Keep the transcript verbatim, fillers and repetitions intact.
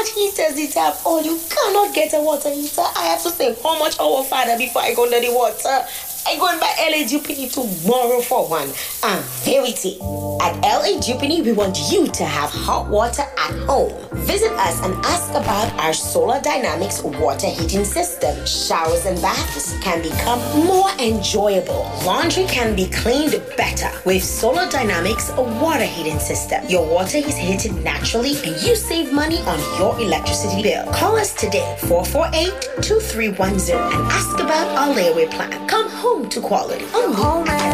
Heaters it up. Oh, you cannot get a water heater. I have to say how much our father before I go under the water. I go and buy L A Jupiter tomorrow for one. And verity. At L A Jupiter, we want you to have hot water at home. Visit us and ask about our Solar Dynamics water heating system. Showers and baths can become more enjoyable. Laundry can be cleaned better with Solar Dynamics water heating system. Your water is heated naturally and you save money on your electricity bill. Call us today, four four eight, two three one zero, and ask about our layaway plan. Come home to quality. Only